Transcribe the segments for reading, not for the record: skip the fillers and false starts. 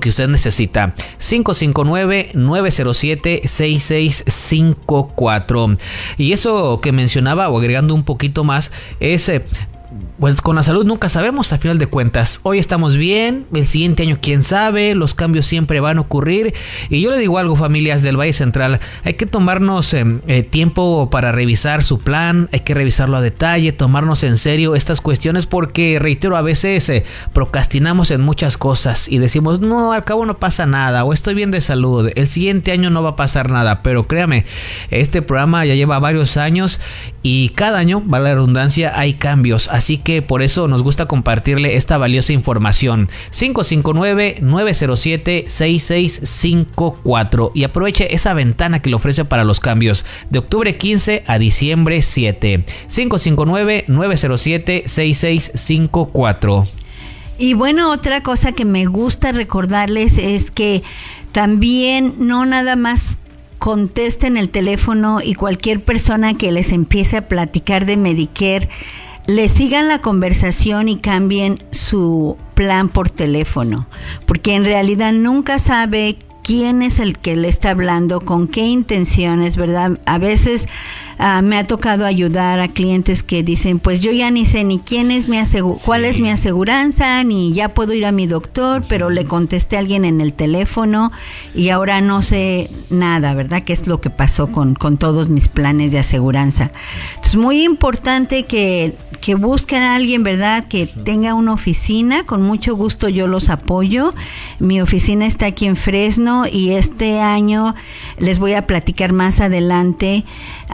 que usted necesita. 559-907-6654. Y eso que mencionaba, o agregando un poquito más, es... pues con la salud nunca sabemos, a final de cuentas. Hoy estamos bien, el siguiente año quién sabe, los cambios siempre van a ocurrir. Y yo le digo algo, familias del Valle Central, hay que tomarnos tiempo para revisar su plan, hay que revisarlo a detalle, tomarnos en serio estas cuestiones, porque reitero, a veces procrastinamos en muchas cosas y decimos, no, al cabo no pasa nada, o estoy bien de salud, el siguiente año no va a pasar nada. Pero créame, este programa ya lleva varios años y cada año, vale la redundancia, hay cambios. Así que por eso nos gusta compartirle esta valiosa información. 559-907-6654 y aproveche esa ventana que le ofrece para los cambios de octubre 15 a diciembre 7. 559-907-6654. Y bueno, otra cosa que me gusta recordarles es que también no nada más contesten el teléfono y cualquier persona que les empiece a platicar de Medicare, le sigan la conversación y cambien su plan por teléfono, porque en realidad nunca sabe quién es el que le está hablando, con qué intenciones, ¿verdad? A veces me ha tocado ayudar a clientes que dicen, pues yo ya ni sé ni quién es cuál es mi aseguranza, ni ya puedo ir a mi doctor, pero le contesté a alguien en el teléfono y ahora no sé nada, ¿verdad? ¿Qué es lo que pasó con todos mis planes de aseguranza? Entonces, muy importante que busquen a alguien, ¿verdad? Que tenga una oficina. Con mucho gusto yo los apoyo. Mi oficina está aquí en Fresno y este año les voy a platicar más adelante,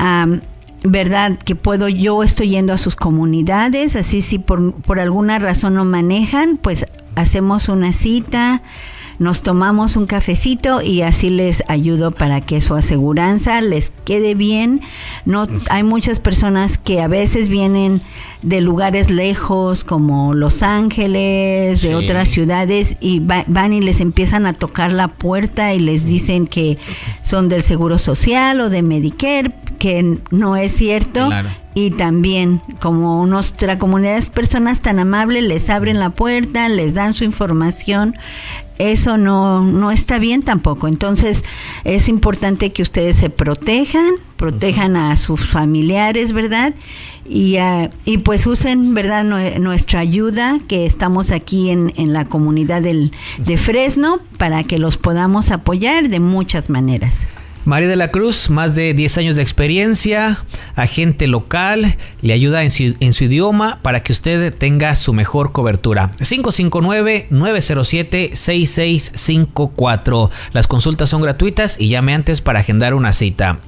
verdad, que yo estoy yendo a sus comunidades, así si por alguna razón no manejan, pues hacemos una cita, nos tomamos un cafecito y así les ayudo para que su aseguranza les quede bien. No, hay muchas personas que a veces vienen de lugares lejos como Los Ángeles, de otras ciudades, y van y les empiezan a tocar la puerta y les dicen que son del Seguro Social o de Medicare, que no es cierto. Claro. Y también, como nuestra comunidad es personas tan amables, les abren la puerta, les dan su información. Eso no está bien tampoco. Entonces, es importante que ustedes se protejan a sus familiares, ¿verdad? Y pues usen, ¿verdad?, nuestra ayuda, que estamos aquí en la comunidad de Fresno, para que los podamos apoyar de muchas maneras. María de la Cruz, más de 10 años de experiencia, agente local, le ayuda en su idioma para que usted tenga su mejor cobertura. 559-907-6654. Las consultas son gratuitas y llame antes para agendar una cita.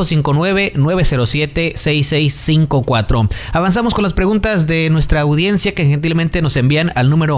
559-907-6654. Avanzamos con las preguntas de nuestra audiencia que gentilmente nos envían al número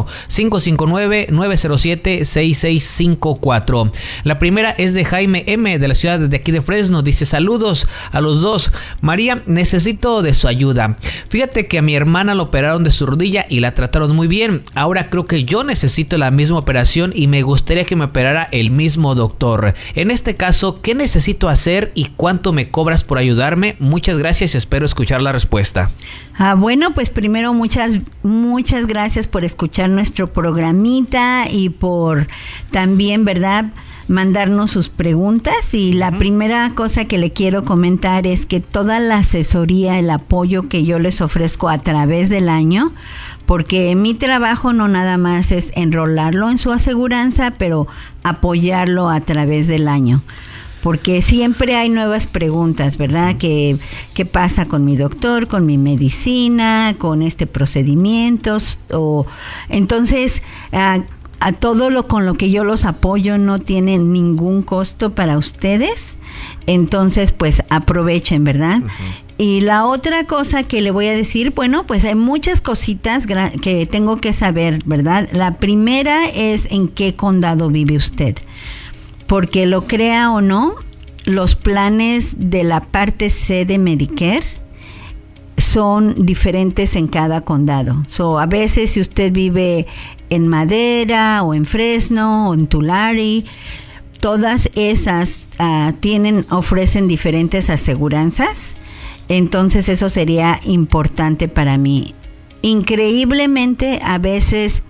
559-907-6654. La primera es de Jaime M. de la ciudad de aquí de Fresno. Dice: saludos a los dos. María, necesito de su ayuda. Fíjate que a mi hermana la operaron de su rodilla y la trataron muy bien. Ahora creo que yo necesito la misma operación y me gustaría que me operara el mismo doctor. En este caso, ¿qué necesito hacer y cuánto me cobras por ayudarme? Muchas gracias y espero escuchar la respuesta. Bueno, pues primero muchas gracias por escuchar nuestro programita y por también, ¿verdad?, mandarnos sus preguntas. Y la primera cosa que le quiero comentar es que toda la asesoría, el apoyo que yo les ofrezco a través del año, porque mi trabajo no nada más es enrolarlo en su aseguranza, pero apoyarlo a través del año. Porque siempre hay nuevas preguntas, ¿verdad? ¿Qué pasa con mi doctor, con mi medicina, con procedimientos? Entonces, a todo con lo que yo los apoyo no tiene ningún costo para ustedes. Entonces, pues aprovechen, ¿verdad? Y la otra cosa que le voy a decir, bueno, pues hay muchas cositas que tengo que saber, ¿verdad? La primera es en qué condado vive usted. Porque lo crea o no, los planes de la parte C de Medicare son diferentes en cada condado. A veces si usted vive en Madera o en Fresno o en Tulare, todas esas ofrecen diferentes aseguranzas. Entonces eso sería importante para mí. Increíblemente, a veces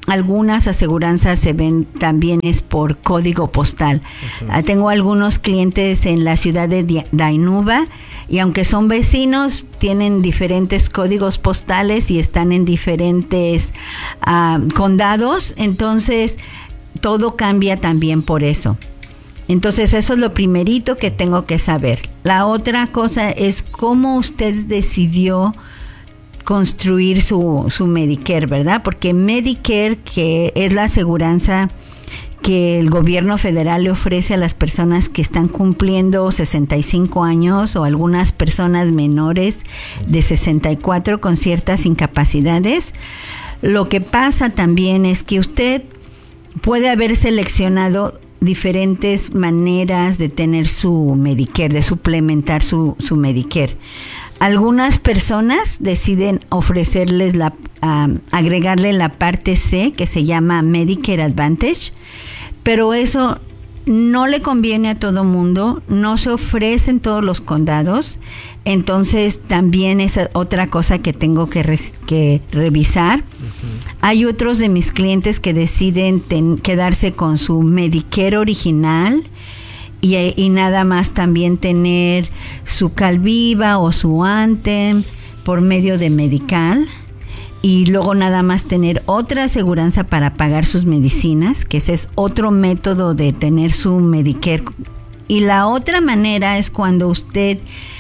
algunas aseguranzas se ven también es por código postal. Uh-huh. Tengo algunos clientes en la ciudad de Dainuba y aunque son vecinos, tienen diferentes códigos postales y están en diferentes condados, entonces todo cambia también por eso. Entonces eso es lo primerito que tengo que saber. La otra cosa es cómo usted decidió construir su Medicare, ¿verdad? Porque Medicare, que es la aseguranza que el gobierno federal le ofrece a las personas que están cumpliendo 65 años o algunas personas menores de 64 con ciertas incapacidades. Lo que pasa también es que usted puede haber seleccionado diferentes maneras de tener su Medicare, de suplementar su Medicare. Algunas personas deciden ofrecerles agregarle la parte C, que se llama Medicare Advantage, pero eso no le conviene a todo mundo, no se ofrece en todos los condados, entonces también es otra cosa que tengo que revisar. Uh-huh. Hay otros de mis clientes que deciden quedarse con su Medicare original y nada más también tener su Calviva o su Anthem por medio de Medical, y luego nada más tener otra aseguranza para pagar sus medicinas, que ese es otro método de tener su Medicare. Y la otra manera es cuando usted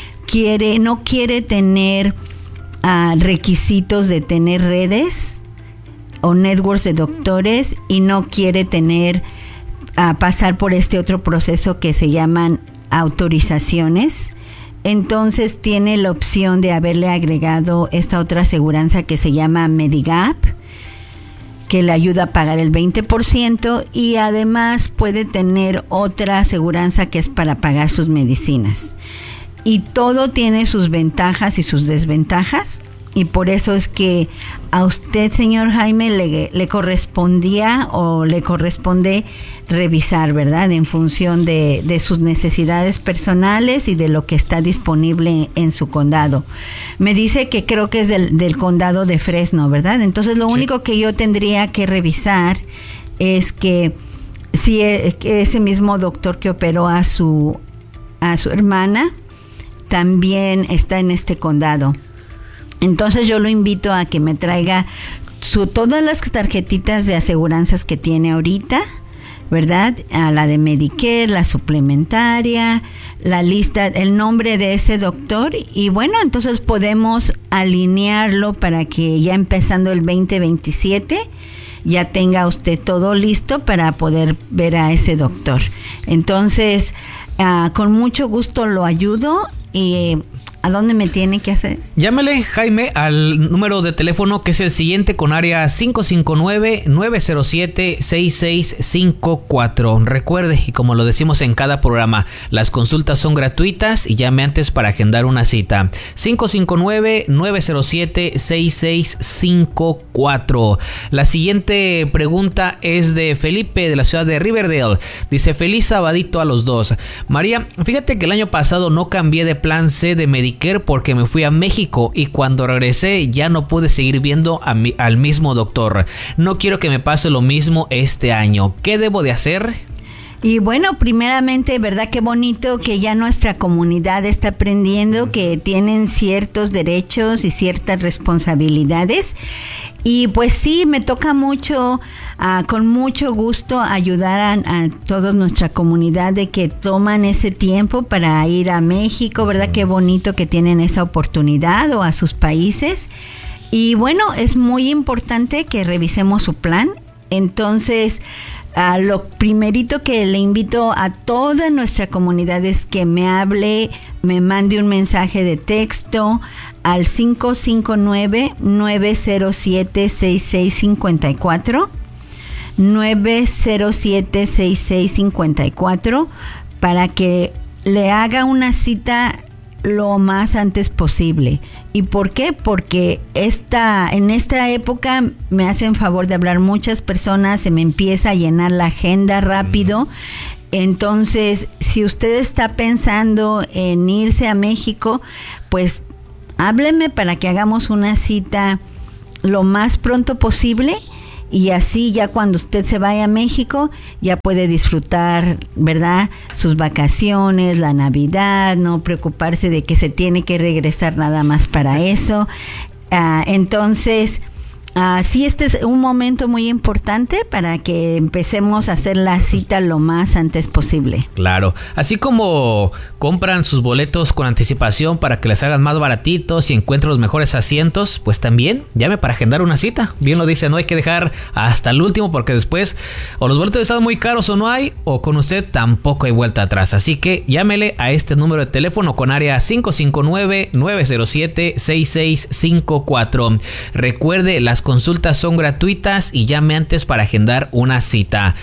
no quiere tener requisitos de tener redes o networks de doctores y no quiere tener pasar por este otro proceso que se llaman autorizaciones. Entonces tiene la opción de haberle agregado esta otra aseguranza que se llama Medigap, que le ayuda a pagar el 20%, y además puede tener otra aseguranza que es para pagar sus medicinas. Y todo tiene sus ventajas y sus desventajas, y por eso es que a usted, señor Jaime, le correspondía o le corresponde revisar, ¿verdad? En función de sus necesidades personales y de lo que está disponible en su condado. Me dice que creo que es del condado de Fresno, ¿verdad? Entonces lo único que yo tendría que revisar es que si ese mismo doctor que operó a su hermana también está en este condado. Entonces yo lo invito a que me traiga todas las tarjetitas de aseguranzas que tiene ahorita, ¿verdad? A la de Medicare, la suplementaria, la lista, el nombre de ese doctor, y bueno, entonces podemos alinearlo para que ya empezando el 2027 ya tenga usted todo listo para poder ver a ese doctor. Entonces, con mucho gusto lo ayudo. Y ¿a dónde me tiene que hacer? Llámele, Jaime, al número de teléfono que es el siguiente con área 559-907-6654. Recuerde, y como lo decimos en cada programa, las consultas son gratuitas y llame antes para agendar una cita. 559-907-6654. La siguiente pregunta es de Felipe, de la ciudad de Riverdale. Dice: feliz sabadito a los dos. María, fíjate que el año pasado no cambié de plan C de Medicare porque me fui a México y cuando regresé ya no pude seguir viendo al mismo doctor. No quiero que me pase lo mismo este año. ¿Qué debo de hacer? Y bueno, primeramente, ¿verdad? Qué bonito que ya nuestra comunidad está aprendiendo que tienen ciertos derechos y ciertas responsabilidades. Y pues sí, me toca mucho, con mucho gusto, ayudar a toda nuestra comunidad de que toman ese tiempo para ir a México, ¿verdad? Qué bonito que tienen esa oportunidad, o a sus países. Y bueno, es muy importante que revisemos su plan. Entonces, lo primerito que le invito a toda nuestra comunidad es que me hable, me mande un mensaje de texto al 559-907-6654, 907-6654, para que le haga una cita lo más antes posible. ¿Y por qué? Porque en esta época me hacen favor de hablar muchas personas, se me empieza a llenar la agenda rápido. Entonces, si usted está pensando en irse a México, pues hábleme para que hagamos una cita lo más pronto posible. y así ya cuando usted se vaya a México ya puede disfrutar, ¿verdad?, sus vacaciones, la Navidad, no preocuparse de que se tiene que regresar nada más para eso. Entonces, sí, este es un momento muy importante para que empecemos a hacer la cita lo más antes posible. Claro, así como compran sus boletos con anticipación para que les hagan más baratitos y encuentren los mejores asientos, pues también llame para agendar una cita. Bien lo dice, no hay que dejar hasta el último porque después o los boletos están muy caros o no hay, o con usted tampoco hay vuelta atrás. Así que llámele a este número de teléfono con área 559-907-6654. Recuerde, las consultas son gratuitas y llame antes para agendar una cita.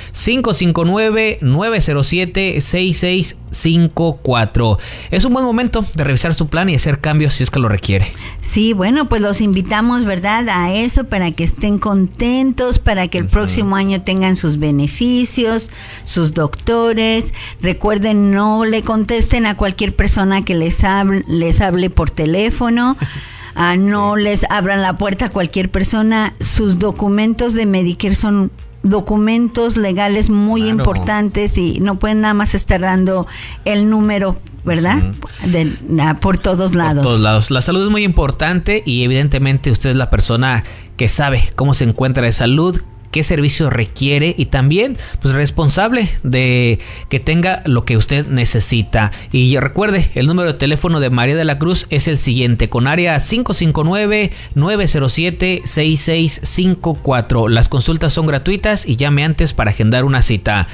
559-907-6654. Es un buen momento de revisar su plan y hacer cambios si es que lo requiere. Sí, bueno, pues los invitamos, ¿verdad?, a eso, para que estén contentos, para que el próximo año tengan sus beneficios, sus doctores. Recuerden, no le contesten a cualquier persona que les hable por teléfono. No les abran la puerta a cualquier persona. Sus documentos de Medicare son documentos legales muy importantes y no pueden nada más estar dando el número, ¿verdad? Por todos lados. Por todos lados. La salud es muy importante y evidentemente usted es la persona que sabe cómo se encuentra de salud, qué servicio requiere y también pues responsable de que tenga lo que usted necesita. Y recuerde, el número de teléfono de María de la Cruz es el siguiente, con área 559-907-6654. Las consultas son gratuitas y llame antes para agendar una cita.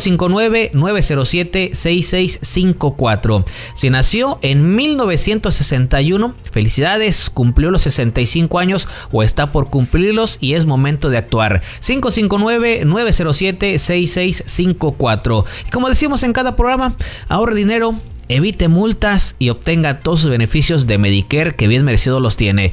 559-907-6654. Si nació en 1961, felicidades, cumplió los 65 años o está por cumplirlos y es momento de actuar. 559-907-6654. Y como decimos en cada programa, ahorre dinero, evite multas y obtenga todos sus beneficios de Medicare que bien merecido los tiene.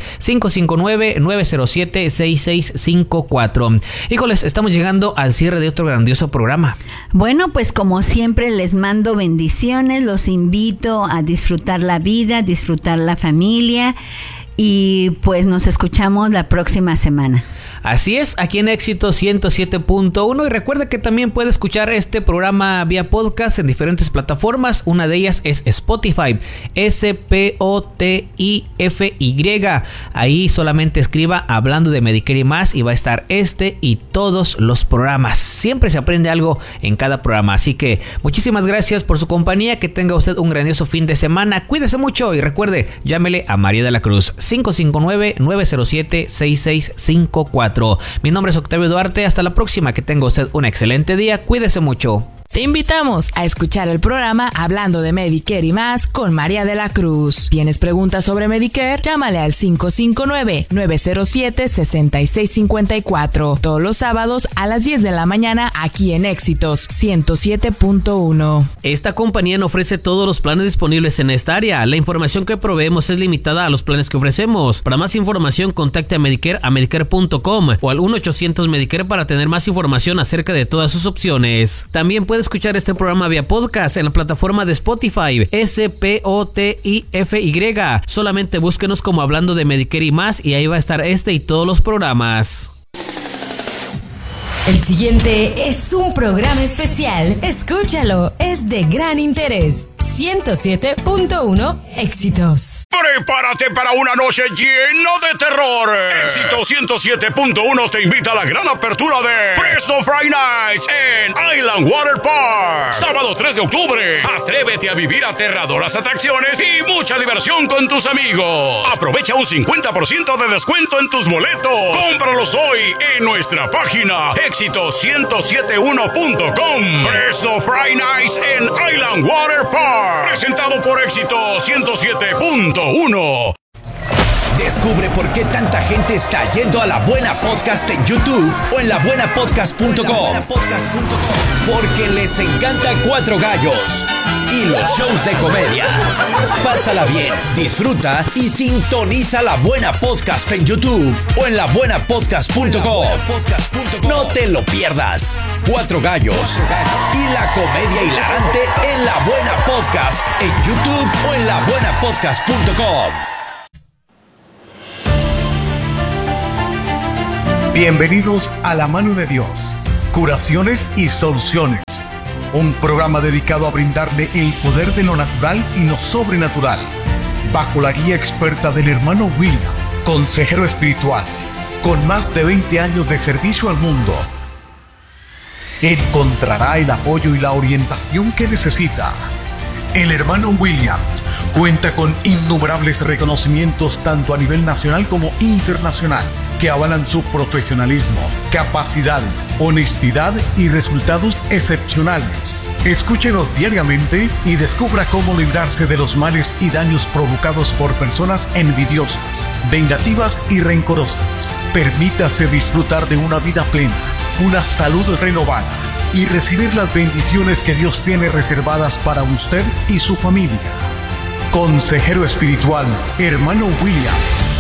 559-907-6654. Híjoles, estamos llegando al cierre de otro grandioso programa. Bueno, pues como siempre les mando bendiciones, los invito a disfrutar la vida, disfrutar la familia y pues nos escuchamos la próxima semana. Así es, aquí en Éxito 107.1 y recuerda que también puede escuchar este programa vía podcast en diferentes plataformas. Una de ellas es Spotify, Spotify. Ahí solamente escriba Hablando de Medicare y Más y va a estar este y todos los programas. Siempre se aprende algo en cada programa, así que muchísimas gracias por su compañía, que tenga usted un grandioso fin de semana, cuídese mucho y recuerde, llámele a María de la Cruz, 559-907-6654. Mi nombre es Octavio Duarte, hasta la próxima, que tenga usted un excelente día, cuídese mucho. Te invitamos a escuchar el programa Hablando de Medicare y Más con María de la Cruz. ¿Tienes preguntas sobre Medicare? Llámale al 559-907-6654. Todos los sábados a las 10 de la mañana aquí en Éxitos 107.1. Esta compañía no ofrece todos los planes disponibles en esta área. La información que proveemos es limitada a los planes que ofrecemos. Para más información, contacte a Medicare a medicare.com o al 1-800-Medicare para tener más información acerca de todas sus opciones. También puede escuchar este programa vía podcast en la plataforma de Spotify, Spotify. Solamente búsquenos como Hablando de Medicare y Más y ahí va a estar este y todos los programas. El siguiente es un programa especial. Escúchalo, es de gran interés. 107.1 Éxitos. Prepárate para una noche llena de terror. Éxito 107.1 te invita a la gran apertura de Fresno Friday Nights en Island Water Park. Sábado 3 de octubre. Atrévete a vivir aterradoras atracciones y mucha diversión con tus amigos. Aprovecha un 50% de descuento en tus boletos. Cómpralos hoy en nuestra página éxito1071.com. Fresno Friday Nights en Island Water Park. Presentado por Éxito 107.1. Descubre por qué tanta gente está yendo a La Buena Podcast en YouTube o en labuenapodcast.com. Porque les encanta Cuatro Gallos y los shows de comedia. Pásala bien, disfruta y sintoniza La Buena Podcast en YouTube o en labuenapodcast.com. No te lo pierdas. Cuatro Gallos y la comedia hilarante en La Buena Podcast en YouTube o en labuenapodcast.com. Bienvenidos a La Mano de Dios, Curaciones y Soluciones, un programa dedicado a brindarle el poder de lo natural y lo sobrenatural, bajo la guía experta del hermano William, consejero espiritual, con más de 20 años de servicio al mundo. Encontrará el apoyo y la orientación que necesita. El hermano William cuenta con innumerables reconocimientos tanto a nivel nacional como internacional, que avalan su profesionalismo, capacidad, honestidad y resultados excepcionales. Escúchenos diariamente y descubra cómo librarse de los males y daños provocados por personas envidiosas, vengativas y rencorosas. Permítase disfrutar de una vida plena, una salud renovada y recibir las bendiciones que Dios tiene reservadas para usted y su familia. Consejero espiritual, hermano William.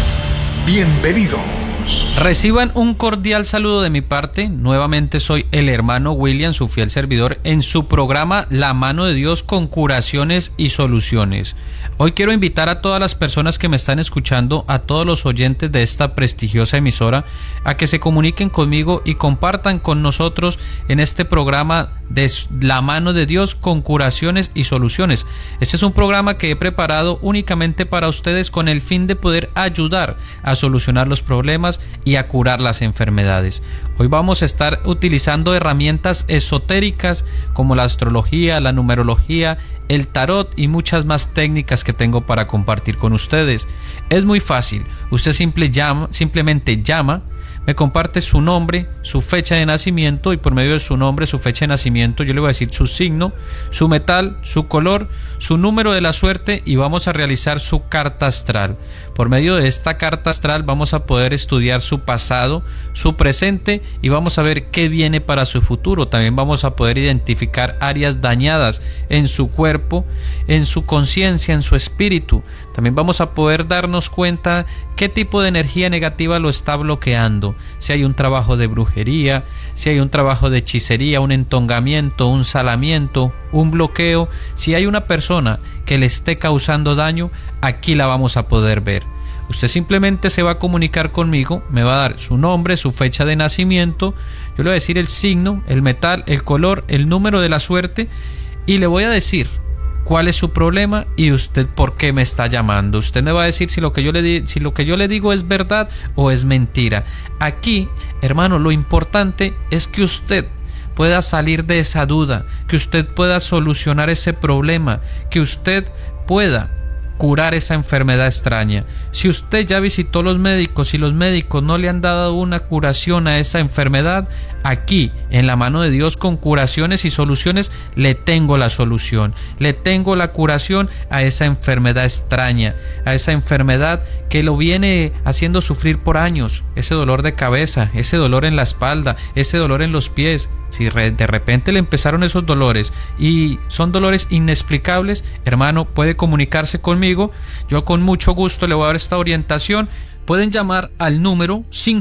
Bienvenido. Reciban un cordial saludo de mi parte. Nuevamente soy el hermano William, su fiel servidor, en su programa La Mano de Dios con Curaciones y Soluciones. Hoy quiero invitar a todas las personas que me están escuchando, a todos los oyentes de esta prestigiosa emisora, a que se comuniquen conmigo y compartan con nosotros en este programa de La Mano de Dios con Curaciones y Soluciones. Este es un programa que he preparado únicamente para ustedes con el fin de poder ayudar a solucionar los problemas y a curar las enfermedades. Hoy vamos a estar utilizando herramientas esotéricas como la astrología, la numerología, el tarot y muchas más técnicas que tengo para compartir con ustedes. Es muy fácil, usted simplemente llama, me comparte su nombre, su fecha de nacimiento y por medio de su nombre, su fecha de nacimiento, yo le voy a decir su signo, su metal, su color, su número de la suerte y vamos a realizar su carta astral. Por medio de esta carta astral vamos a poder estudiar su pasado, su presente y vamos a ver qué viene para su futuro. También vamos a poder identificar áreas dañadas en su cuerpo, en su conciencia, en su espíritu. También vamos a poder darnos cuenta qué tipo de energía negativa lo está bloqueando. Si hay un trabajo de brujería, si hay un trabajo de hechicería, un entongamiento, un salamiento, un bloqueo, si hay una persona que le esté causando daño, aquí la vamos a poder ver. Usted simplemente se va a comunicar conmigo, me va a dar su nombre, su fecha de nacimiento, yo le voy a decir el signo, el metal, el color, el número de la suerte y le voy a decir cuál es su problema y usted por qué me está llamando. Usted me va a decir si lo que yo le digo es verdad o es mentira. Aquí, hermano, lo importante es que usted pueda salir de esa duda, que usted pueda solucionar ese problema, que usted pueda curar esa enfermedad extraña. Si usted ya visitó los médicos y los médicos no le han dado una curación a esa enfermedad, aquí en La Mano de Dios con Curaciones y Soluciones le tengo la solución, le tengo la curación a esa enfermedad extraña, a esa enfermedad que lo viene haciendo sufrir por años, ese dolor de cabeza, ese dolor en la espalda, ese dolor en los pies. Si de repente le empezaron esos dolores y son dolores inexplicables, hermano, puede comunicarse conmigo. Yo con mucho gusto le voy a dar esta orientación. Pueden llamar al número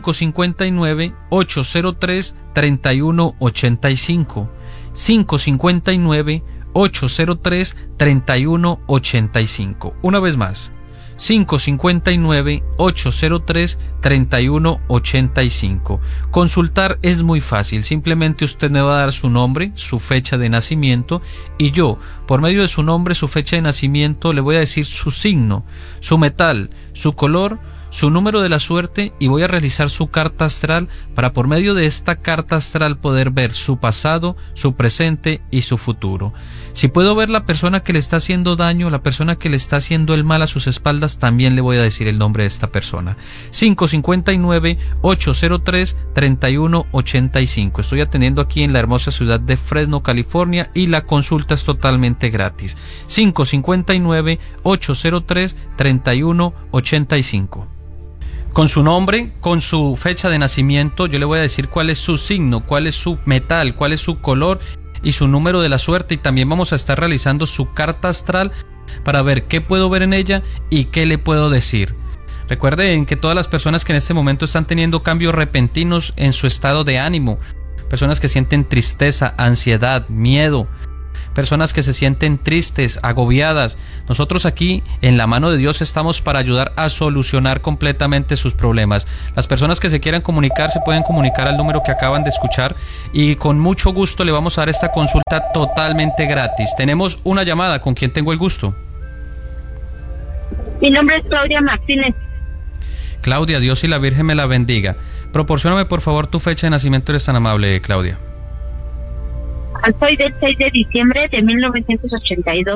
559-803-3185. 559-803-3185. Una vez más. 559-803-3185. Consultar es muy fácil, simplemente usted me va a dar su nombre, su fecha de nacimiento y yo, por medio de su nombre, su fecha de nacimiento, le voy a decir su signo, su metal, su color, su número de la suerte y voy a realizar su carta astral para por medio de esta carta astral poder ver su pasado, su presente y su futuro. Si puedo ver la persona que le está haciendo daño, la persona que le está haciendo el mal a sus espaldas, también le voy a decir el nombre de esta persona. 559-803-3185. Estoy atendiendo aquí en la hermosa ciudad de Fresno, California y la consulta es totalmente gratis. 559-803-3185. Con su nombre, con su fecha de nacimiento, yo le voy a decir cuál es su signo, cuál es su metal, cuál es su color y su número de la suerte y también vamos a estar realizando su carta astral para ver qué puedo ver en ella y qué le puedo decir. Recuerden que todas las personas que en este momento están teniendo cambios repentinos en su estado de ánimo, personas que sienten tristeza, ansiedad, miedo, personas que se sienten tristes, agobiadas. Nosotros aquí en La Mano de Dios estamos para ayudar a solucionar completamente sus problemas. Las personas que se quieran comunicar se pueden comunicar al número que acaban de escuchar y con mucho gusto le vamos a dar esta consulta totalmente gratis. Tenemos una llamada. ¿Con quién tengo el gusto? Mi nombre es Claudia Martínez. Claudia, Dios y la Virgen me la bendiga. Proporcióname por favor tu fecha de nacimiento, eres tan amable, Claudia. Soy del 6 de diciembre de 1982.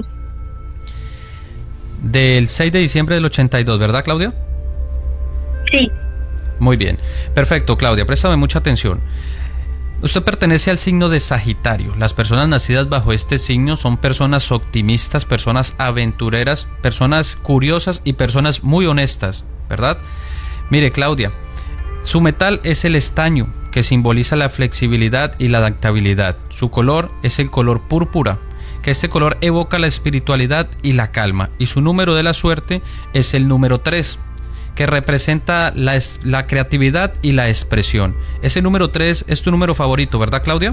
Del 6 de diciembre del 82, ¿verdad, Claudia? Sí. Muy bien. Perfecto, Claudia, préstame mucha atención. Usted pertenece al signo de Sagitario. Las personas nacidas bajo este signo son personas optimistas, personas aventureras, personas curiosas y personas muy honestas, ¿verdad? Mire, Claudia, su metal es el estaño, que simboliza la flexibilidad y la adaptabilidad. Su color es el color púrpura, que este color evoca la espiritualidad y la calma. Y su número de la suerte es el número 3, que representa la creatividad y la expresión. Ese número 3 es tu número favorito, ¿verdad, Claudia?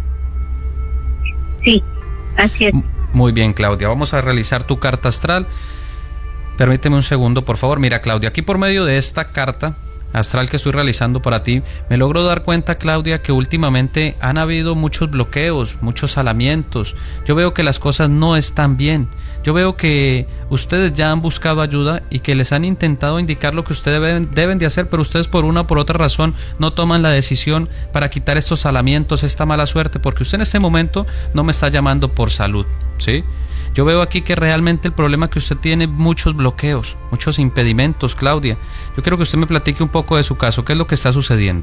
Sí, así es. Muy bien, Claudia. Vamos a realizar tu carta astral. Permíteme un segundo, por favor. Mira, Claudia, aquí por medio de esta carta astral que estoy realizando para ti, me logro dar cuenta, Claudia, que últimamente han habido muchos bloqueos, muchos alamientos. Yo veo que las cosas no están bien. Yo veo que ustedes ya han buscado ayuda y que les han intentado indicar lo que ustedes deben de hacer, pero ustedes por una o por otra razón no toman la decisión para quitar estos alamientos, esta mala suerte, porque usted en este momento no me está llamando por salud, ¿sí? Yo veo aquí que realmente el problema que usted tiene muchos bloqueos, muchos impedimentos, Claudia. Yo quiero que usted me platique un poco de su caso. ¿Qué es lo que está sucediendo?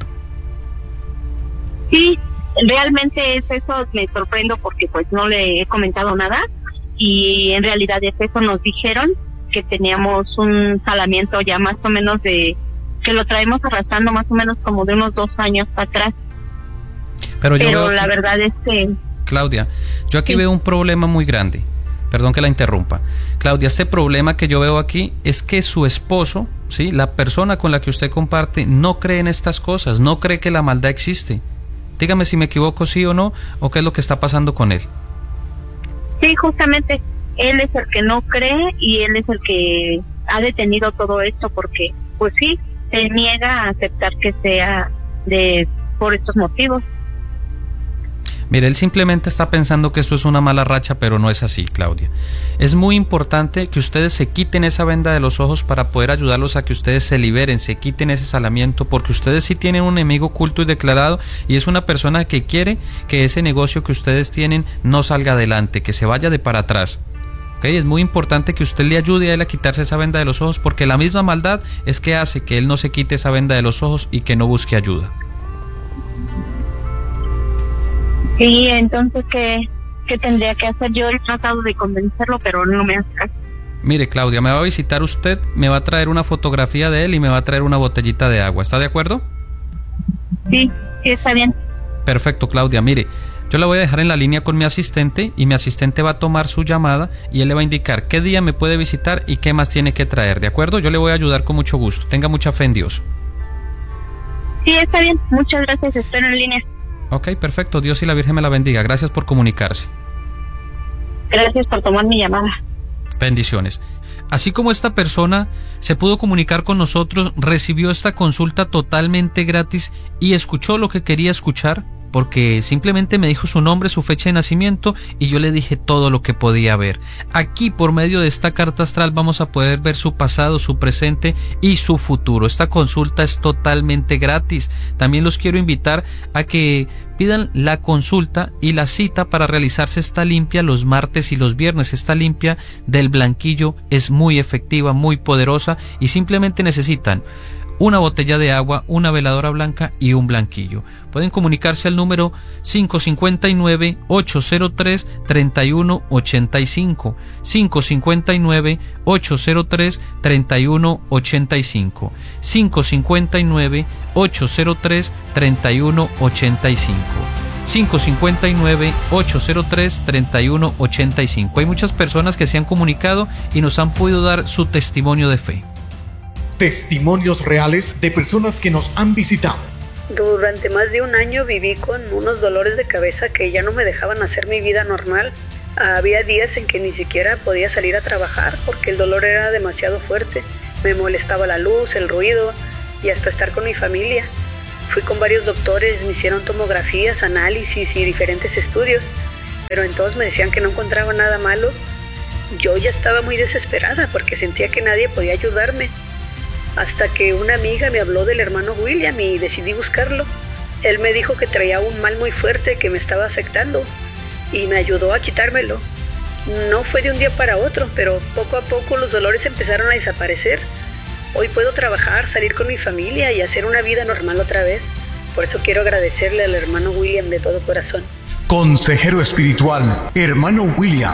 Sí, realmente es eso. Me sorprendo porque pues no le he comentado nada y en realidad es eso. Nos dijeron que teníamos un salamiento ya más o menos que lo traemos arrastrando más o menos como de unos 2 años para atrás. Pero la verdad es que... Claudia, yo aquí veo un problema muy grande. Perdón que la interrumpa. Claudia, este problema que yo veo aquí es que su esposo, ¿sí?, la persona con la que usted comparte, no cree en estas cosas, no cree que la maldad existe. Dígame si me equivoco, sí o no, o qué es lo que está pasando con él. Sí, justamente, él es el que no cree y él es el que ha detenido todo esto porque, pues sí, se niega a aceptar que sea por estos motivos. Mire, él simplemente está pensando que esto es una mala racha, pero no es así, Claudia. Es muy importante que ustedes se quiten esa venda de los ojos para poder ayudarlos a que ustedes se liberen, se quiten ese salamiento, porque ustedes sí tienen un enemigo oculto y declarado, y es una persona que quiere que ese negocio que ustedes tienen no salga adelante, que se vaya de para atrás. ¿Okay? Es muy importante que usted le ayude a él a quitarse esa venda de los ojos, porque la misma maldad es que hace que él no se quite esa venda de los ojos y que no busque ayuda. Sí, entonces, ¿qué tendría que hacer? Yo he tratado de convencerlo, pero no me hace caso. Mire, Claudia, me va a visitar usted, me va a traer una fotografía de él y me va a traer una botellita de agua. ¿Está de acuerdo? Sí, está bien. Perfecto, Claudia. Mire, yo la voy a dejar en la línea con mi asistente y mi asistente va a tomar su llamada y él le va a indicar qué día me puede visitar y qué más tiene que traer, ¿de acuerdo? Yo le voy a ayudar con mucho gusto. Tenga mucha fe en Dios. Sí, está bien. Muchas gracias. Estoy en línea. Ok, perfecto. Dios y la Virgen me la bendiga. Gracias por comunicarse. Gracias por tomar mi llamada. Bendiciones. Así como esta persona se pudo comunicar con nosotros, recibió esta consulta totalmente gratis y escuchó lo que quería escuchar, porque simplemente me dijo su nombre, su fecha de nacimiento y yo le dije todo lo que podía ver. Aquí por medio de esta carta astral vamos a poder ver su pasado, su presente y su futuro. Esta consulta es totalmente gratis. También los quiero invitar a que pidan la consulta y la cita para realizarse esta limpia los martes y los viernes. Esta limpia del blanquillo es muy efectiva, muy poderosa y simplemente necesitan una botella de agua, una veladora blanca y un blanquillo. Pueden comunicarse al número 559-803-3185, 559-803-3185, 559-803-3185. 559-803-3185. Hay muchas personas que se han comunicado y nos han podido dar su testimonio de fe. Testimonios reales de personas que nos han visitado. Durante más de un año viví con unos dolores de cabeza que ya no me dejaban hacer mi vida normal. Había días en que ni siquiera podía salir a trabajar porque el dolor era demasiado fuerte. Me molestaba la luz, el ruido y hasta estar con mi familia. Fui con varios doctores, me hicieron tomografías, análisis y diferentes estudios, pero en todos me decían que no encontraba nada malo. Yo ya estaba muy desesperada porque sentía que nadie podía ayudarme. Hasta que una amiga me habló del hermano William y decidí buscarlo. Él me dijo que traía un mal muy fuerte que me estaba afectando y me ayudó a quitármelo. No fue de un día para otro, pero poco a poco los dolores empezaron a desaparecer. Hoy puedo trabajar, salir con mi familia y hacer una vida normal otra vez. Por eso quiero agradecerle al hermano William de todo corazón. Consejero espiritual, hermano William.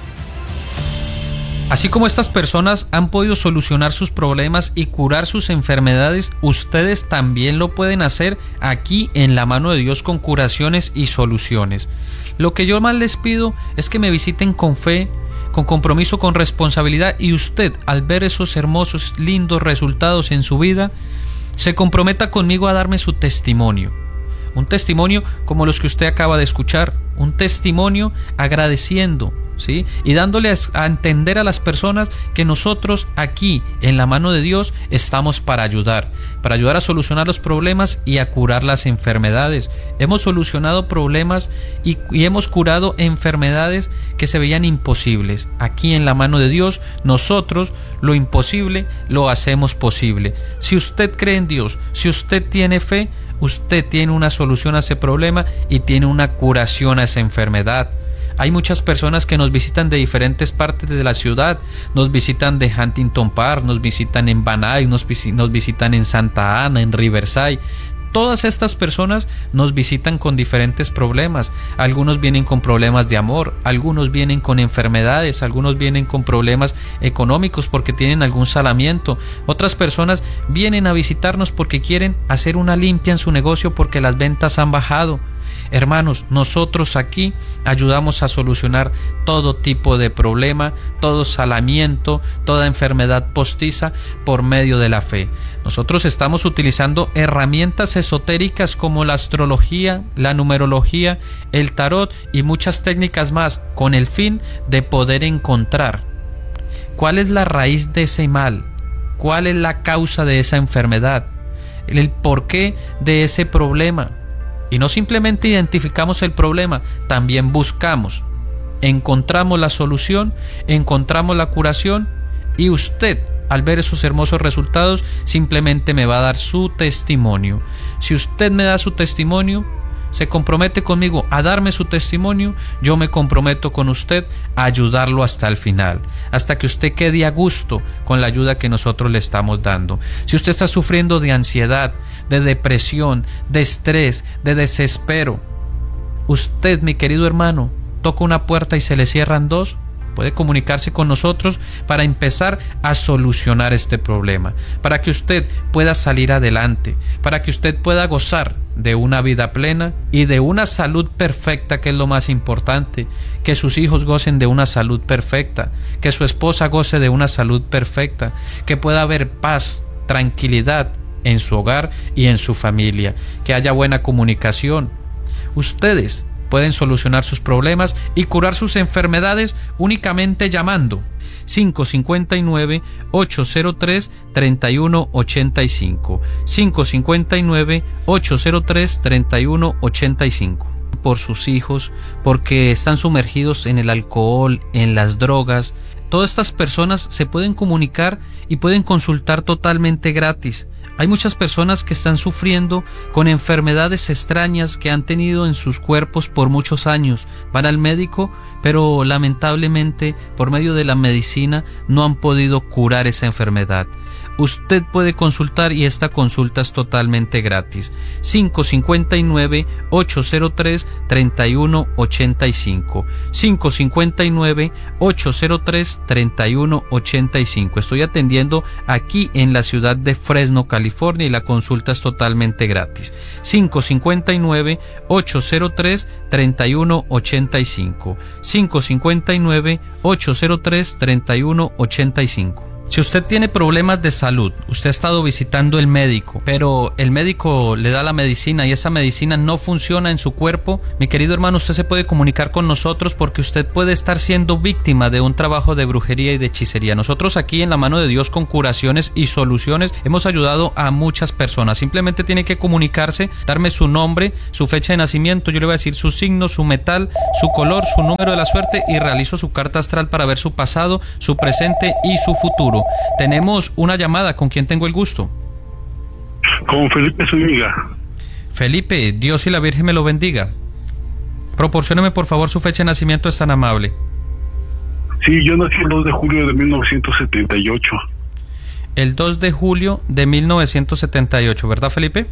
Así como estas personas han podido solucionar sus problemas y curar sus enfermedades, ustedes también lo pueden hacer aquí en La Mano de Dios con curaciones y soluciones. Lo que yo más les pido es que me visiten con fe, con compromiso, con responsabilidad, y usted, al ver esos hermosos, lindos resultados en su vida, se comprometa conmigo a darme su testimonio. Un testimonio como los que usted acaba de escuchar, un testimonio agradeciendo, ¿sí? Y dándole a entender a las personas que nosotros aquí en La Mano de Dios estamos para ayudar a solucionar los problemas y a curar las enfermedades. Hemos solucionado problemas y hemos curado enfermedades que se veían imposibles. Aquí en La Mano de Dios nosotros lo imposible lo hacemos posible. Si usted cree en Dios, si usted tiene fe, usted tiene una solución a ese problema y tiene una curación a esa enfermedad. Hay muchas personas que nos visitan de diferentes partes de la ciudad, nos visitan de Huntington Park, nos visitan en Van Nuys, nos visitan en Santa Ana, en Riverside. Todas estas personas nos visitan con diferentes problemas. Algunos vienen con problemas de amor, algunos vienen con enfermedades, algunos vienen con problemas económicos porque tienen algún salamiento. Otras personas vienen a visitarnos porque quieren hacer una limpia en su negocio porque las ventas han bajado. Hermanos, nosotros aquí ayudamos a solucionar todo tipo de problema, todo salamiento, toda enfermedad postiza por medio de la fe. Nosotros estamos utilizando herramientas esotéricas como la astrología, la numerología, el tarot y muchas técnicas más con el fin de poder encontrar cuál es la raíz de ese mal, cuál es la causa de esa enfermedad, el porqué de ese problema. Y no simplemente identificamos el problema, también buscamos, encontramos la solución, encontramos la curación, y usted, al ver esos hermosos resultados, simplemente me va a dar su testimonio. Si usted me da su testimonio, se compromete conmigo a darme su testimonio, yo me comprometo con usted a ayudarlo hasta el final, hasta que usted quede a gusto con la ayuda que nosotros le estamos dando. Si usted está sufriendo de ansiedad, de depresión, de estrés, de desespero, usted, mi querido hermano, toca una puerta y se le cierran dos, puede comunicarse con nosotros para empezar a solucionar este problema, para que usted pueda salir adelante, para que usted pueda gozar de una vida plena y de una salud perfecta, que es lo más importante, que sus hijos gocen de una salud perfecta, que su esposa goce de una salud perfecta, que pueda haber paz, tranquilidad en su hogar y en su familia, que haya buena comunicación. Ustedes pueden solucionar sus problemas y curar sus enfermedades únicamente llamando 559-803-3185, 559-803-3185. Por sus hijos, porque están sumergidos en el alcohol, en las drogas. Todas estas personas se pueden comunicar y pueden consultar totalmente gratis. Hay muchas personas que están sufriendo con enfermedades extrañas que han tenido en sus cuerpos por muchos años. Van al médico, pero lamentablemente por medio de la medicina no han podido curar esa enfermedad. Usted puede consultar y esta consulta es totalmente gratis. 559-803-3185. 559-803-3185. Estoy atendiendo aquí en la ciudad de Fresno, California, y la consulta es totalmente gratis. 559-803-3185. 559-803-3185. Si usted tiene problemas de salud, usted ha estado visitando el médico, pero el médico le da la medicina y esa medicina no funciona en su cuerpo, mi querido hermano, usted se puede comunicar con nosotros porque usted puede estar siendo víctima de un trabajo de brujería y de hechicería. Nosotros aquí en La Mano de Dios con Curaciones y Soluciones hemos ayudado a muchas personas. Simplemente tiene que comunicarse, darme su nombre, su fecha de nacimiento, yo le voy a decir su signo, su metal, su color, su número de la suerte y realizo su carta astral para ver su pasado, su presente y su futuro. Tenemos una llamada. ¿Con quién tengo el gusto? Con Felipe Zúñiga. Felipe, Dios y la Virgen me lo bendiga. Proporcióneme por favor su fecha de nacimiento, es tan amable. Sí, yo nací el 2 de julio de 1978. El 2 de julio de 1978, ¿verdad, Felipe?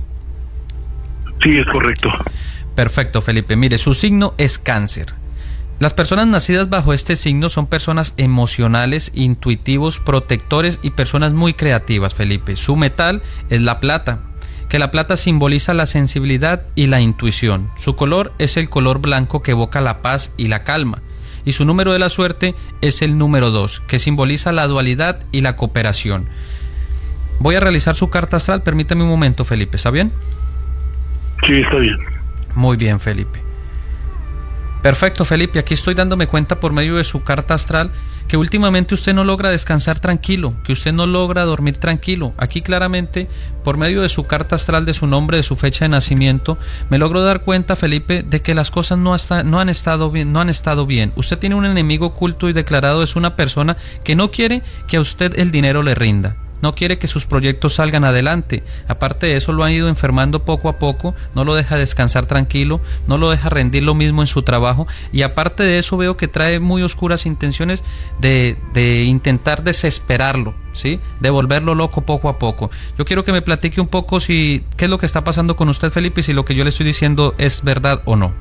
Sí, es correcto. Perfecto, Felipe. Mire, su signo es Cáncer. Las personas nacidas bajo este signo son personas emocionales, intuitivos, protectores y personas muy creativas, Felipe. Su metal es la plata, que la plata simboliza la sensibilidad y la intuición. Su color es el color blanco que evoca la paz y la calma. Y su número de la suerte es el número 2, que simboliza la dualidad y la cooperación. Voy a realizar su carta astral, permítame un momento, Felipe, ¿está bien? Sí, está bien. Muy bien, Felipe. Perfecto, Felipe, aquí estoy dándome cuenta por medio de su carta astral que últimamente usted no logra descansar tranquilo, que usted no logra dormir tranquilo. Aquí claramente, por medio de su carta astral, de su nombre, de su fecha de nacimiento, me logro dar cuenta, Felipe, de que las cosas no han estado bien. Usted tiene un enemigo oculto y declarado, es una persona que no quiere que a usted el dinero le rinda. No quiere que sus proyectos salgan adelante. Aparte de eso, lo han ido enfermando poco a poco, no lo deja descansar tranquilo, no lo deja rendir lo mismo en su trabajo, y aparte de eso veo que trae muy oscuras intenciones de intentar desesperarlo, ¿sí? De volverlo loco poco a poco. Yo quiero que me platique un poco qué es lo que está pasando con usted, Felipe, y si lo que yo le estoy diciendo es verdad o no.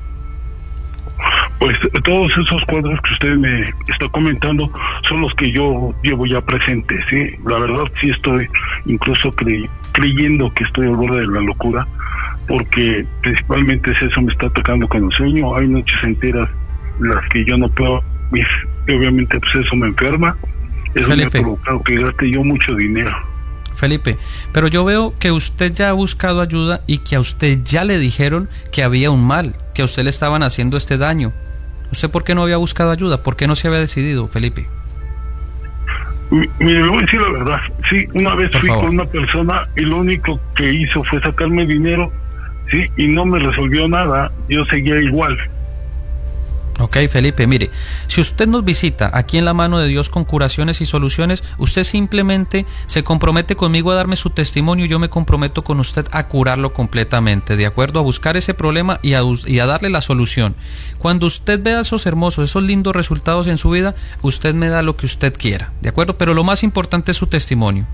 Pues todos esos cuadros que usted me está comentando son los que yo llevo ya presentes, ¿sí? La verdad sí estoy incluso creyendo que estoy al borde de la locura, porque principalmente es eso, me está atacando con el sueño. Hay noches enteras en las que yo no puedo, y obviamente pues eso me enferma. Eso Felipe, me ha provocado que gaste yo mucho dinero. Felipe, pero yo veo que usted ya ha buscado ayuda y que a usted ya le dijeron que había un mal, que a usted le estaban haciendo este daño. ¿Usted por qué no había buscado ayuda? ¿Por qué no se había decidido, Felipe? Mire, le voy a decir la verdad. Sí, una vez fui con una persona y lo único que hizo fue sacarme dinero, sí, y no me resolvió nada. Yo seguía igual. Ok, Felipe, mire, si usted nos visita aquí en La Mano de Dios con Curaciones y Soluciones, usted simplemente se compromete conmigo a darme su testimonio y yo me comprometo con usted a curarlo completamente, ¿de acuerdo? A buscar ese problema y a darle la solución. Cuando usted vea esos hermosos, esos lindos resultados en su vida, usted me da lo que usted quiera, ¿de acuerdo? Pero lo más importante es su testimonio.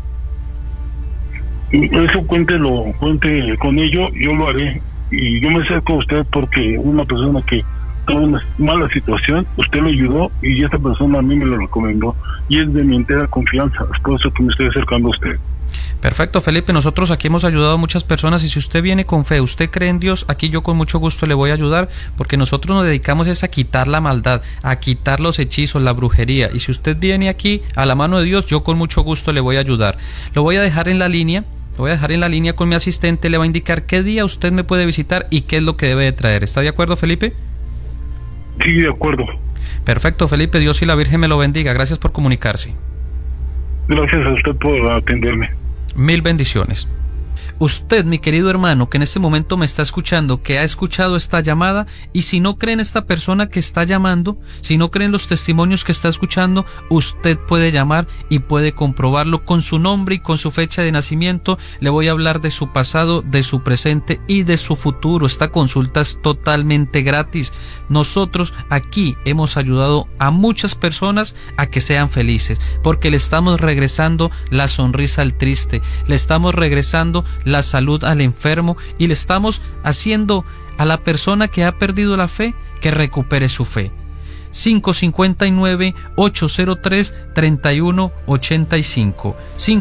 Eso cuente con ello, yo lo haré. Y yo me acerco a usted porque una persona que tuvo una mala situación, usted lo ayudó y esta persona a mí me lo recomendó y es de mi entera confianza, es por eso que me estoy acercando a usted. Perfecto, Felipe, nosotros aquí hemos ayudado a muchas personas y si usted viene con fe, usted cree en Dios, aquí yo con mucho gusto le voy a ayudar porque nosotros nos dedicamos es a quitar la maldad, a quitar los hechizos, la brujería, y si usted viene aquí a La Mano de Dios, yo con mucho gusto le voy a ayudar. Lo voy a dejar en la línea. Lo voy a dejar en la línea con mi asistente, le va a indicar qué día usted me puede visitar y qué es lo que debe de traer. ¿Está de acuerdo, Felipe? Sí, de acuerdo. Perfecto, Felipe, Dios y la Virgen me lo bendiga. Gracias por comunicarse. Gracias a usted por atenderme. Mil bendiciones. Usted, mi querido hermano, que en este momento me está escuchando, que ha escuchado esta llamada, y si no cree en esta persona que está llamando, si no cree en los testimonios que está escuchando, usted puede llamar y puede comprobarlo con su nombre y con su fecha de nacimiento. Le voy a hablar de su pasado, de su presente y de su futuro. Esta consulta es totalmente gratis. Nosotros aquí hemos ayudado a muchas personas a que sean felices, porque le estamos regresando la sonrisa al triste, le estamos regresando la salud al enfermo y le estamos haciendo a la persona que ha perdido la fe que recupere su fe. 559-803-3185.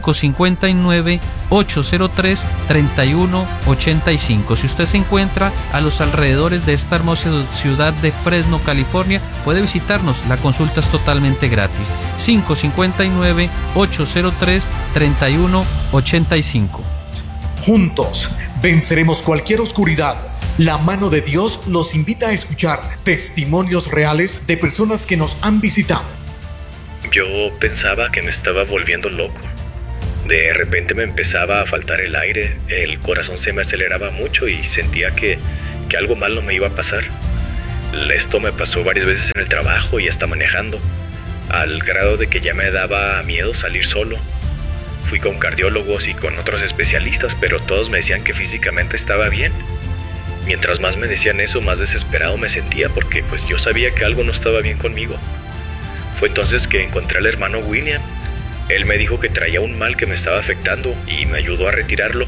559-803-3185. Si usted se encuentra a los alrededores de esta hermosa ciudad de Fresno, California, puede visitarnos. La consulta es totalmente gratis. 559-803-3185. Juntos venceremos cualquier oscuridad. La mano de Dios los invita a escuchar testimonios reales de personas que nos han visitado. Yo pensaba que me estaba volviendo loco. De repente me empezaba a faltar el aire, el corazón se me aceleraba mucho y sentía que algo malo me iba a pasar. Esto me pasó varias veces en el trabajo y hasta manejando, al grado de que ya me daba miedo salir solo. Fui con cardiólogos y con otros especialistas, pero todos me decían que físicamente estaba bien. Mientras más me decían eso, más desesperado me sentía porque pues yo sabía que algo no estaba bien conmigo. Fue entonces que encontré al hermano William. Él me dijo que traía un mal que me estaba afectando y me ayudó a retirarlo.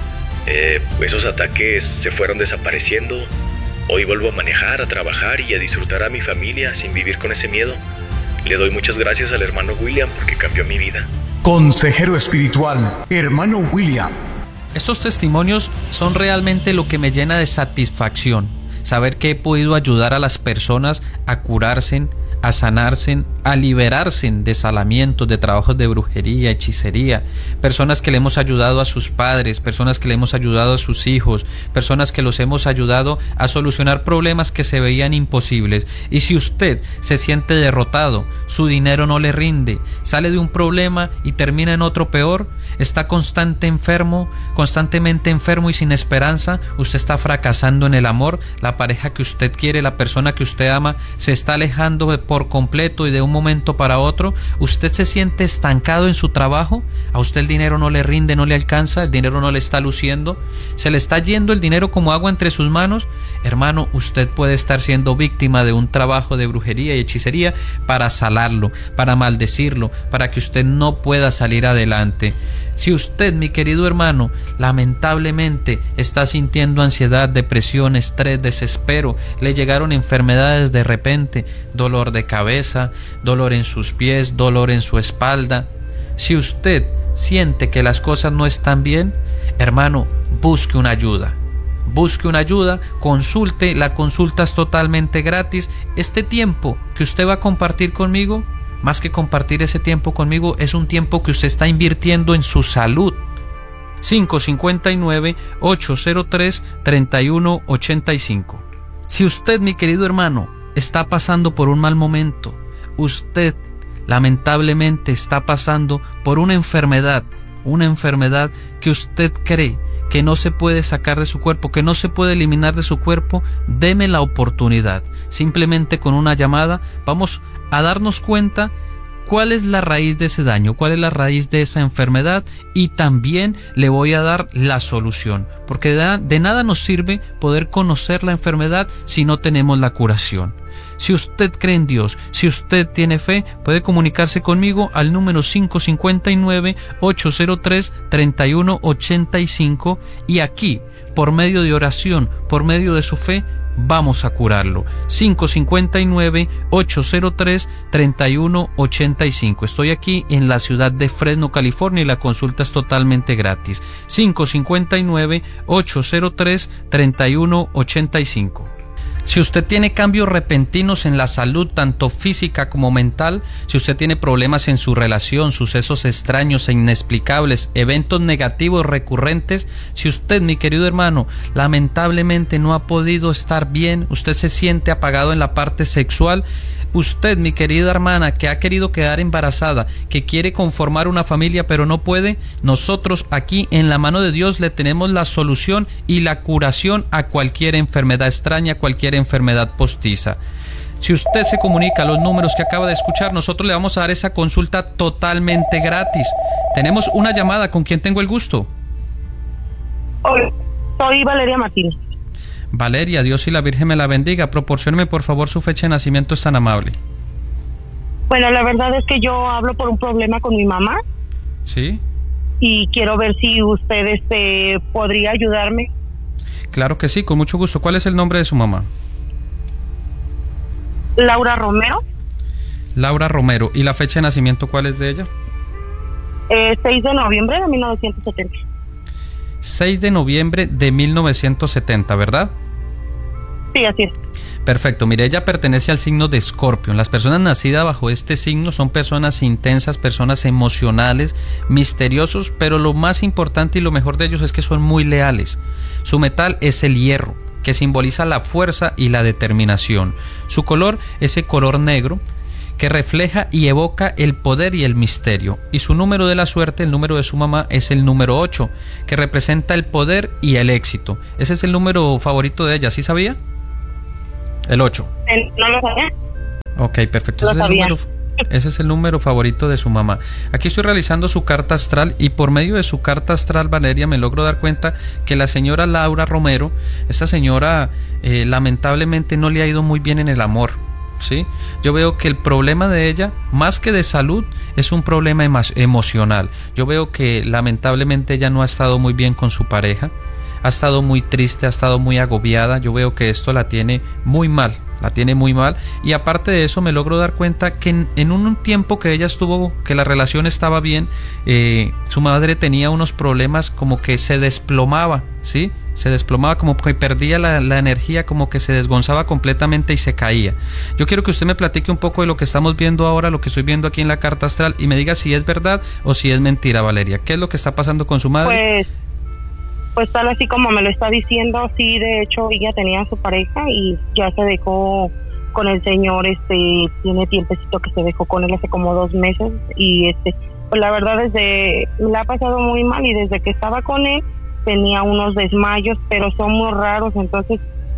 Esos ataques se fueron desapareciendo. Hoy vuelvo a manejar, a trabajar y a disfrutar a mi familia sin vivir con ese miedo. Le doy muchas gracias al hermano William porque cambió mi vida. Consejero espiritual, hermano William. Estos testimonios son realmente lo que me llena de satisfacción. Saber que he podido ayudar a las personas a curarse, a sanarse, a liberarse de salamientos, de trabajos de brujería, hechicería, personas que le hemos ayudado a sus padres, personas que le hemos ayudado a sus hijos, personas que los hemos ayudado a solucionar problemas que se veían imposibles. Y si usted se siente derrotado, su dinero no le rinde, sale de un problema y termina en otro peor, está constantemente enfermo y sin esperanza, usted está fracasando en el amor, la pareja que usted quiere, la persona que usted ama, se está alejando por completo y de un momento para otro, usted se siente estancado en su trabajo, a usted el dinero no le rinde, no le alcanza, el dinero no le está luciendo, se le está yendo el dinero como agua entre sus manos, hermano, usted puede estar siendo víctima de un trabajo de brujería y hechicería para salarlo, para maldecirlo, para que usted no pueda salir adelante. Si usted, mi querido hermano, lamentablemente está sintiendo ansiedad, depresión, estrés, desespero, le llegaron enfermedades de repente, dolor de cabeza, dolor en sus pies, dolor en su espalda. Si usted siente que las cosas no están bien, hermano, busque una ayuda. Busque una ayuda, consulte, la consulta es totalmente gratis. Este tiempo que usted va a compartir conmigo, más que compartir ese tiempo conmigo, es un tiempo que usted está invirtiendo en su salud. 559-803-3185. Si usted, mi querido hermano, está pasando por un mal momento, usted lamentablemente está pasando por una enfermedad que usted cree que no se puede sacar de su cuerpo, que no se puede eliminar de su cuerpo, deme la oportunidad. Simplemente con una llamada vamos a darnos cuenta cuál es la raíz de ese daño, cuál es la raíz de esa enfermedad, y también le voy a dar la solución, porque de nada nos sirve poder conocer la enfermedad si no tenemos la curación. Si usted cree en Dios, si usted tiene fe, puede comunicarse conmigo al número 559-803-3185 y aquí, por medio de oración, por medio de su fe, vamos a curarlo. 559-803-3185. Estoy aquí en la ciudad de Fresno, California, y la consulta es totalmente gratis. 559-803-3185. Si usted tiene cambios repentinos en la salud, tanto física como mental, si usted tiene problemas en su relación, sucesos extraños e inexplicables, eventos negativos recurrentes, si usted, mi querido hermano, lamentablemente no ha podido estar bien, usted se siente apagado en la parte sexual, usted, mi querida hermana, que ha querido quedar embarazada, que quiere conformar una familia pero no puede, nosotros aquí en la mano de Dios le tenemos la solución y la curación a cualquier enfermedad extraña, cualquier enfermedad postiza. Si usted se comunica a los números que acaba de escuchar, nosotros le vamos a dar esa consulta totalmente gratis. Tenemos una llamada. ¿Con quién tengo el gusto? Hola, soy Valeria Martínez. Valeria, Dios y la Virgen me la bendiga. Proporcióneme por favor su fecha de nacimiento, es tan amable. Bueno, la verdad es que yo hablo por un problema con mi mamá. ¿Sí? Y quiero ver si usted podría ayudarme. Claro que sí, con mucho gusto. ¿Cuál es el nombre de su mamá? Laura Romero. Laura Romero. ¿Y la fecha de nacimiento cuál es de ella? 6 de noviembre de 1970. 6 de noviembre de 1970, ¿verdad? Sí, así es. Perfecto, mire, ella pertenece al signo de Escorpio. Las personas nacidas bajo este signo son personas intensas, personas emocionales, misteriosos, pero lo más importante y lo mejor de ellos es que son muy leales. Su metal es el hierro, que simboliza la fuerza y la determinación. Su color es el color negro, que refleja y evoca el poder y el misterio. Y su número de la suerte, el número de su mamá, es el número 8, que representa el poder y el éxito. Ese es el número favorito de ella, ¿sí sabía? El 8. No lo sabía. Ok, perfecto. Ese es el número favorito de su mamá. Aquí estoy realizando su carta astral y por medio de su carta astral, Valeria, me logro dar cuenta que la señora Laura Romero, esa señora lamentablemente no le ha ido muy bien en el amor. ¿Sí? Yo veo que el problema de ella, más que de salud, es un problema emocional. Yo veo que lamentablemente ella no ha estado muy bien con su pareja, ha estado muy triste, ha estado muy agobiada. Yo veo que esto la tiene muy mal, y aparte de eso me logro dar cuenta que en un tiempo que ella estuvo, que la relación estaba bien, su madre tenía unos problemas, como que se desplomaba, ¿sí? Se desplomaba, como que perdía la energía, como que se desgonzaba completamente y se caía. Yo quiero que usted me platique un poco de lo que estamos viendo ahora, lo que estoy viendo aquí en la carta astral, y me diga si es verdad o si es mentira, Valeria. ¿Qué es lo que está pasando con su madre? Pues tal así como me lo está diciendo, sí, de hecho ella tenía a su pareja y ya se dejó con el señor, tiene tiempecito que se dejó con él hace como 2 meses y pues la verdad le ha pasado muy mal y desde que estaba con él tenía unos desmayos, pero son muy raros, entonces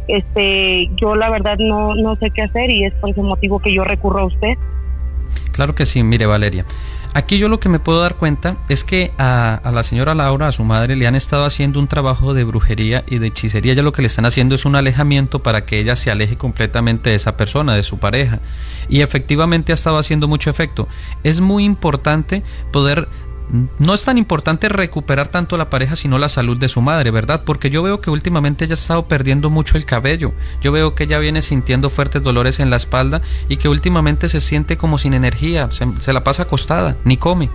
yo la verdad no sé qué hacer y es por ese motivo que yo recurro a usted. Claro que sí, mire, Valeria, aquí yo lo que me puedo dar cuenta es que a la señora Laura, a su madre, le han estado haciendo un trabajo de brujería y de hechicería. Ya lo que le están haciendo es un alejamiento para que ella se aleje completamente de esa persona, de su pareja, y efectivamente ha estado haciendo mucho efecto. Es muy importante no es tan importante recuperar tanto la pareja sino la salud de su madre, ¿verdad? Porque yo veo que últimamente ella ha estado perdiendo mucho el cabello. Yo veo que ella viene sintiendo fuertes dolores en la espalda y que últimamente se siente como sin energía, se la pasa acostada, ni come.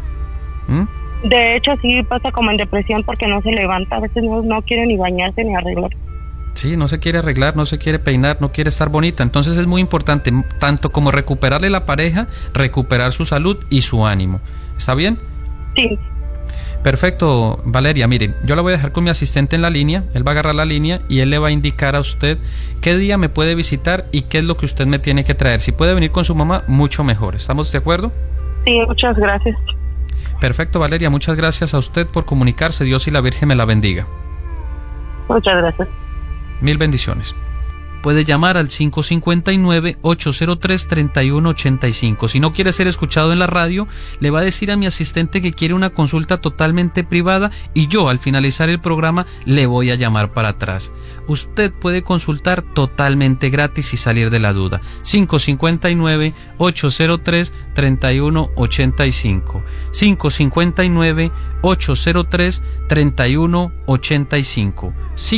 De hecho sí pasa como en depresión porque no se levanta, a veces no quiere ni bañarse ni arreglar. Sí, no se quiere arreglar, no se quiere peinar, no quiere estar bonita. Entonces es muy importante, tanto como recuperarle la pareja, recuperar su salud y su ánimo. ¿Está bien? Sí. Perfecto, Valeria, mire, yo la voy a dejar con mi asistente en la línea, él va a agarrar la línea y él le va a indicar a usted qué día me puede visitar y qué es lo que usted me tiene que traer. Si puede venir con su mamá, mucho mejor. ¿Estamos de acuerdo? Sí, muchas gracias. Perfecto, Valeria, muchas gracias a usted por comunicarse. Dios y la Virgen me la bendiga. Muchas gracias. Mil bendiciones. Puede llamar al 559-803-3185. Si no quiere ser escuchado en la radio, le va a decir a mi asistente que quiere una consulta totalmente privada y yo al finalizar el programa le voy a llamar para atrás. Usted puede consultar totalmente gratis y salir de la duda. 559-803-3185. 559-803-3185.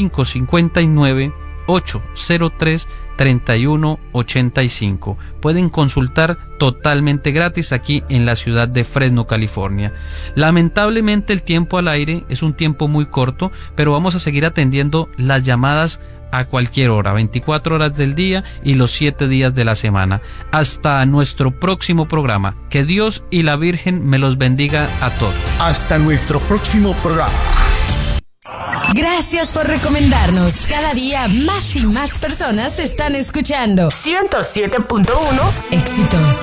559-803-3185. Pueden consultar totalmente gratis aquí en la ciudad de Fresno, California. Lamentablemente el tiempo al aire es un tiempo muy corto, pero vamos a seguir atendiendo las llamadas a cualquier hora, 24 horas del día y los 7 días de la semana. Hasta nuestro próximo programa. Que Dios y la Virgen me los bendiga a todos. Hasta nuestro próximo programa. Gracias por recomendarnos. Cada día más y más personas están escuchando 107.1 Éxitos.